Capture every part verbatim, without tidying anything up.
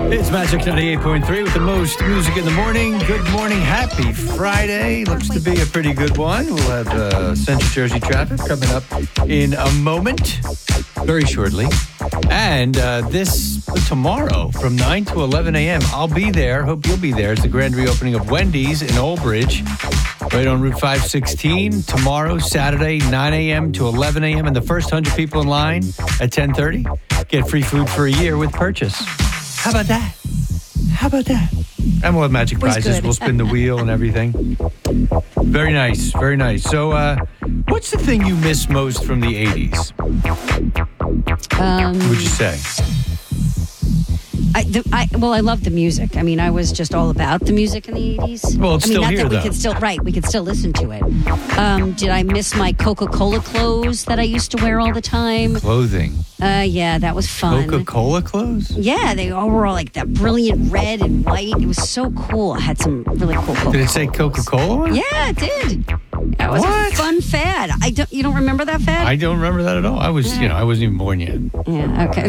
It's Magic ninety-eight point three with the most music in the morning. Good morning. Happy Friday. Looks to be a pretty good one. We'll have uh, Central Jersey traffic coming up in a moment, very shortly. And uh, this tomorrow from nine to eleven a.m. I'll be there. Hope you'll be there. It's the grand reopening of Wendy's in Old Bridge, right on Route five sixteen. Tomorrow, Saturday, nine a.m. to eleven a.m. And the first one hundred people in line at ten thirty get free food for a year with purchase. How about that? How about that? And we'll have magic prizes. We'll spin the wheel and everything. Very nice. Very nice. So, uh, what's the thing you miss most from the eighties? Um, What would you say? I, the, I, well, I love the music. I mean, I was just all about the music in the eighties. Well, it's I mean, still not here, that we though. could still, right, we could still listen to it. Um, did I miss my Coca-Cola clothes that I used to wear all the time? Clothing. Uh, yeah, that was fun. Coca-Cola clothes? Yeah, they all were all like that brilliant red and white. It was so cool. I had some really cool Coca-Cola. Did it say Coca-Cola? Yeah, it did. That was What? a fun fad. I don't. You don't remember that fad? I don't remember that at all. I was, you know, I wasn't even born yet. yeah. Okay.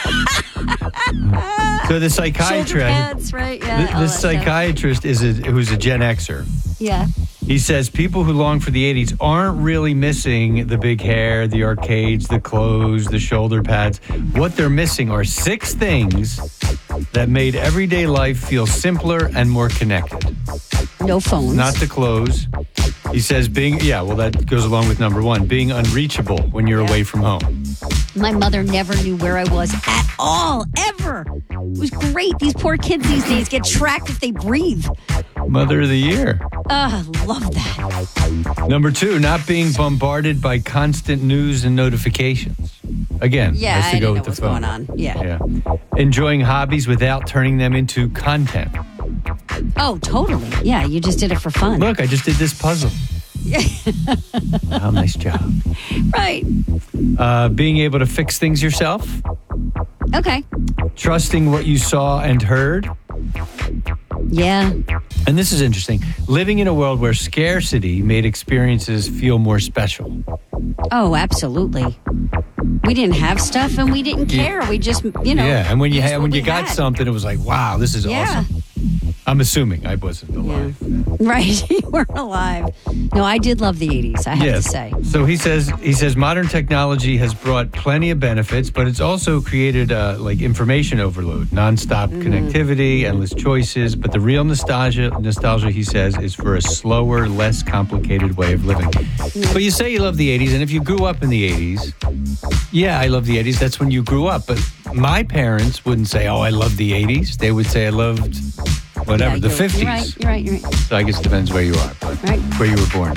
So the Shoulder psychiatrist, pads, right? Yeah. the, all the that stuff. psychiatrist is a, who's a Gen Xer. Yeah. He says people who long for the eighties aren't really missing the big hair, the arcades, the clothes, the shoulder pads. What they're missing are six things that made everyday life feel simpler and more connected. No phones. Not the clothes. He says being, yeah, well, that goes along with number one, being unreachable when you're Yeah. away from home. My mother never knew where I was at all, ever. It was great. These poor kids these days get tracked if they breathe. Mother of the year. Oh, I love that. Number two, not being bombarded by constant news and notifications. Again, Yeah, has I to didn't go know with the what's phone. going on. Yeah. Yeah. Enjoying hobbies without turning them into content. Oh, totally. Yeah, you just did it for fun. Look, I just did this puzzle. Wow, nice job. Right. Uh, being able to fix things yourself. Okay. Trusting what you saw and heard. Yeah. And this is interesting. Living in a world where scarcity made experiences feel more special. Oh, absolutely. We didn't have stuff and we didn't care. We just, you know. Yeah, and when you used had, what when you we got had. something, it was like, wow, this is Yeah. awesome. I'm assuming I wasn't alive. Right. You weren't alive. No, I did love the eighties, I have Yes. to say. So he says he says modern technology has brought plenty of benefits, but it's also created uh, like information overload, nonstop Mm-hmm. connectivity, endless choices. But the real nostalgia, nostalgia, he says, is for a slower, less complicated way of living. But you say you love the eighties, and if you grew up in the eighties, yeah, I love the eighties. That's when you grew up. But my parents wouldn't say, "Oh, I love the eighties." They would say, "I loved." Whatever, Yeah, the you're- fifties. You're right, you're right, you're right. So I guess it depends where you are, but Right. where you were born.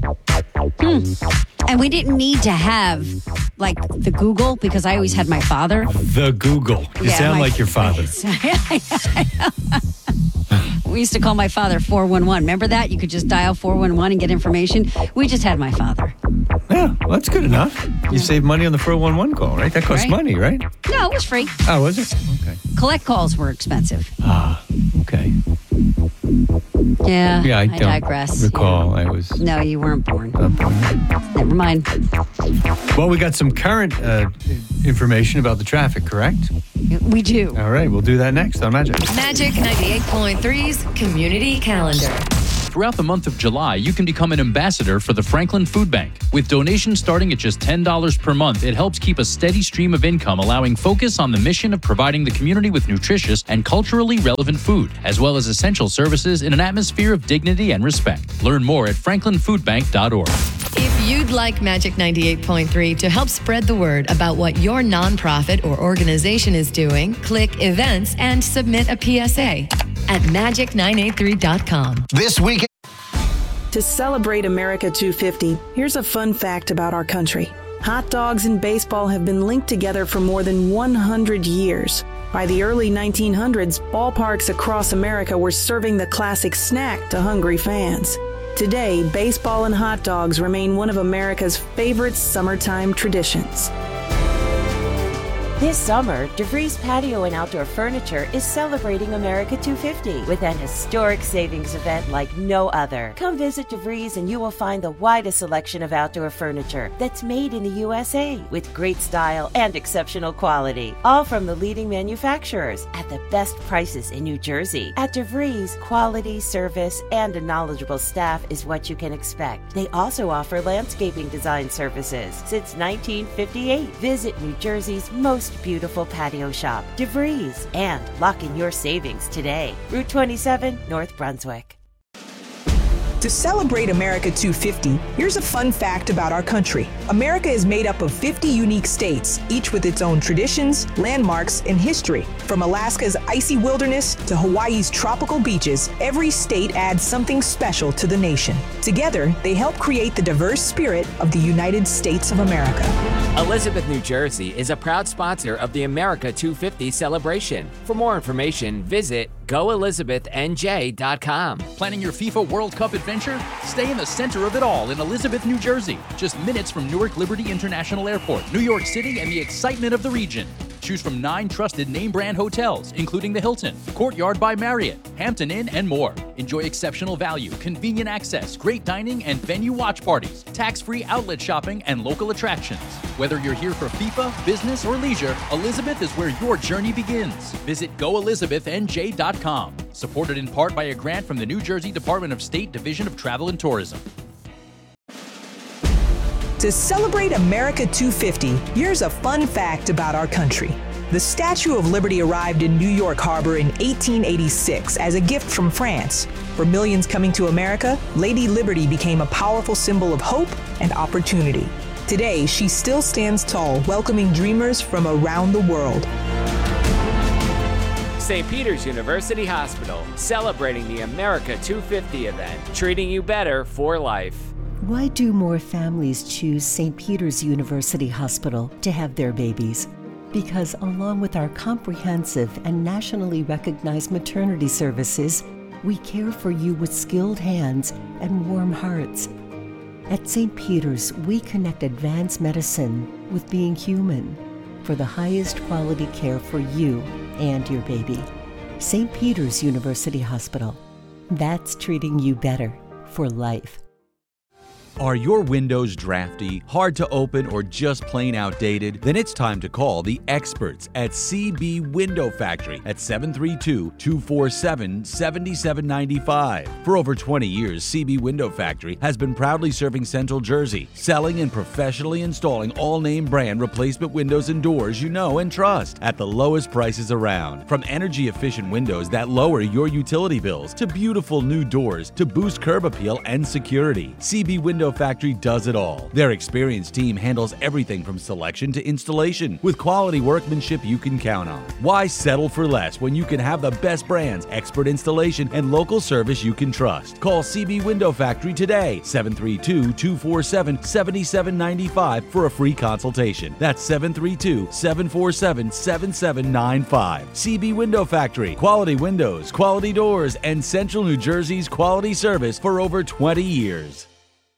And we didn't need to have, like, the Google because I always had my father. The Google. You Yeah, sound my- like your father. We used to call my father four one one. Remember that? You could just dial four one one and get information. We just had my father. Yeah, well, that's good enough. You save money on the four one one call, right? That costs Right. money, right? No, it was free. Oh, was it? Okay. Collect calls were expensive. Ah, okay. Yeah, Yeah, I, I don't digress. recall. I was No, you weren't born. not born. Never mind. Well, we got some current uh, information about the traffic, correct? We do. All right, we'll do that next on Magic. Magic ninety-eight point three's Community Calendar. Throughout the month of July, you can become an ambassador for the Franklin Food Bank. With donations starting at just ten dollars per month, it helps keep a steady stream of income, allowing focus on the mission of providing the community with nutritious and culturally relevant food, as well as essential services in an atmosphere of dignity and respect. Learn more at franklin food bank dot org. If you'd like Magic ninety-eight point three to help spread the word about what your nonprofit or organization is doing, click Events and submit a P S A at magic nine eight three dot com. This weekend. To celebrate America two fifty, here's a fun fact about our country. Hot dogs and baseball have been linked together for more than one hundred years. By the early nineteen hundreds, ballparks across America were serving the classic snack to hungry fans. Today, baseball and hot dogs remain one of America's favorite summertime traditions. This summer, DeVries Patio and Outdoor Furniture is celebrating America two fifty with an historic savings event like no other. Come visit DeVries and you will find the widest selection of outdoor furniture that's made in the U S A with great style and exceptional quality. All from the leading manufacturers at the best prices in New Jersey. At DeVries, quality, service, and a knowledgeable staff is what you can expect. They also offer landscaping design services since nineteen fifty-eight. Visit New Jersey's most beautiful patio shop, DeVries, and lock in your savings today. Route twenty-seven, North Brunswick. To celebrate America two fifty, here's a fun fact about our country. America is made up of fifty unique states, each with its own traditions, landmarks, and history. From Alaska's icy wilderness to Hawaii's tropical beaches, every state adds something special to the nation. Together, they help create the diverse spirit of the United States of America. Elizabeth, New Jersey is a proud sponsor of the America two fifty celebration. For more information, visit go elizabeth n j dot com. Planning your FIFA World Cup adventure? Stay in the center of it all in Elizabeth, New Jersey. Just minutes from Newark Liberty International Airport, New York City, and the excitement of the region. Choose from nine trusted name brand hotels, including the Hilton, Courtyard by Marriott, Hampton Inn, and more. Enjoy exceptional value, convenient access, great dining, and venue watch parties, tax-free outlet shopping, and local attractions. Whether you're here for FIFA, business, or leisure, Elizabeth is where your journey begins. Visit go elizabeth n j dot com. Supported in part by a grant from the New Jersey Department of State Division of Travel and Tourism. To celebrate America two fifty, here's a fun fact about our country. The Statue of Liberty arrived in New York Harbor in eighteen eighty-six as a gift from France. For millions coming to America, Lady Liberty became a powerful symbol of hope and opportunity. Today, she still stands tall, welcoming dreamers from around the world. Saint Peter's University Hospital, celebrating the America two fifty event, treating you better for life. Why do more families choose Saint Peter's University Hospital to have their babies? Because along with our comprehensive and nationally recognized maternity services, we care for you with skilled hands and warm hearts. At Saint Peter's, we connect advanced medicine with being human for the highest quality care for you and your baby. Saint Peter's University Hospital. That's treating you better for life. Are your windows drafty, hard to open, or just plain outdated? Then it's time to call the experts at C B Window Factory at seven three two, two four seven, seven seven nine five. For over twenty years, C B Window Factory has been proudly serving Central Jersey, selling and professionally installing all name brand replacement windows and doors you know and trust at the lowest prices around. From energy efficient windows that lower your utility bills to beautiful new doors to boost curb appeal and security, C B Window Factory does it all. Their experienced team handles everything from selection to installation with quality workmanship you can count on. Why settle for less when you can have the best brands, expert installation, and local service you can trust? Call C B Window Factory today, seven three two, two four seven, seven seven nine five for a free consultation. That's seven three two, seven four seven, seven seven nine five. C B Window Factory, quality windows, quality doors, and Central New Jersey's quality service for over twenty years.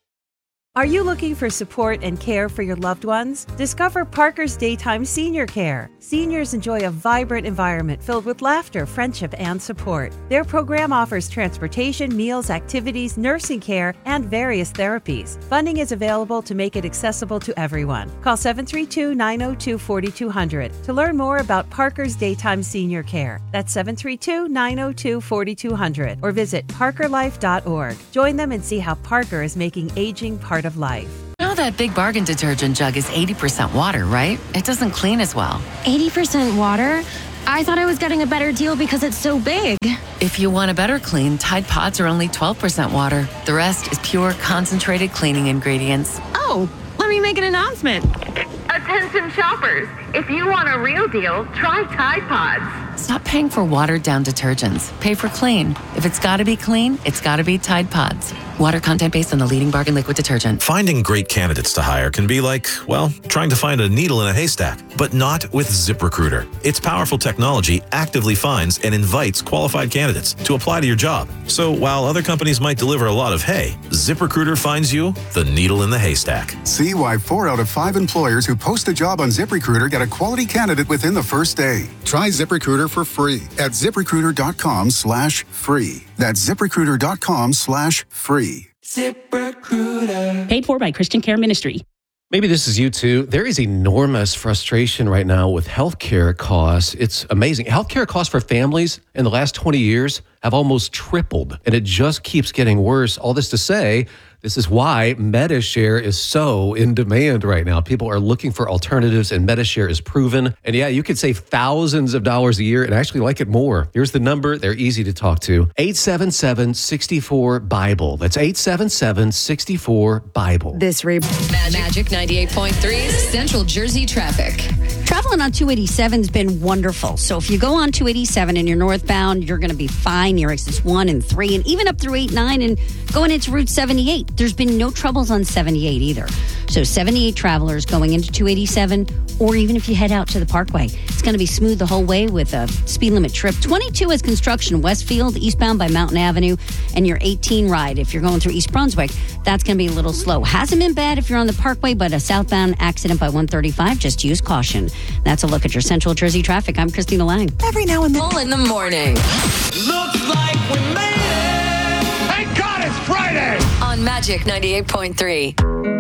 Are you looking for support and care for your loved ones? Discover Parker's Daytime Senior Care. Seniors enjoy a vibrant environment filled with laughter, friendship, and support. Their program offers transportation, meals, activities, nursing care, and various therapies. Funding is available to make it accessible to everyone. Call seven three two, nine zero two, four two zero zero to learn more about Parker's Daytime Senior Care. That's seven three two, nine zero two, four two zero zero or visit parker life dot org. Join them and see how Parker is making aging part of life. You know that Big Bargain detergent jug is eighty percent water, right? It doesn't clean as well. eighty percent water? I thought I was getting a better deal because it's so big. If you want a better clean, Tide Pods are only twelve percent water. The rest is pure concentrated cleaning ingredients. Oh, let me make an announcement. Attention shoppers, if you want a real deal, try Tide Pods. Stop paying for watered-down detergents. Pay for clean. If it's got to be clean, it's got to be Tide Pods. Water content based on the leading bargain liquid detergent. Finding great candidates to hire can be like, well, trying to find a needle in a haystack, but not with ZipRecruiter. Its powerful technology actively finds and invites qualified candidates to apply to your job. So while other companies might deliver a lot of hay, ZipRecruiter finds you the needle in the haystack. See why four out of five employers who post a job on ZipRecruiter get get a quality candidate within the first day. Try ZipRecruiter for free at ZipRecruiter.com slash free. That's ZipRecruiter.com slash free. ZipRecruiter. Paid for by Christian Care Ministry. Maybe this is you too. There is enormous frustration right now with healthcare costs. It's amazing. Healthcare costs for families in the last twenty years have almost tripled, and it just keeps getting worse. All this to say, this is why MediShare is so in demand right now. People are looking for alternatives, and MediShare is proven. And yeah, you could save thousands of dollars a year and actually like it more. Here's the number. They're easy to talk to. eight seven seven, six four, BIBLE. That's eight seven seven, six four, BIBLE. This re- Magic ninety-eight point three Central Jersey traffic. Traveling on two eighty-seven has been wonderful. So if you go on two eighty-seven and you're northbound, you're going to be fine near exits one and three, and even up through eight, nine, and going into Route seventy-eight. There's been no troubles on seventy-eight either. So seventy-eight travelers going into two eighty-seven, or even if you head out to the Parkway, it's going to be smooth the whole way with a speed limit trip. twenty-two is construction Westfield, eastbound by Mountain Avenue, and your eighteen ride, if you're going through East Brunswick, that's going to be a little slow. Hasn't been bad if you're on the Parkway, but a southbound accident by one thirty-five, just use caution. That's a look at your Central Jersey traffic. I'm Christina Lang. Every now and then. All in the morning. Looks like we made it. Thank God it's Friday. On Magic ninety-eight point three.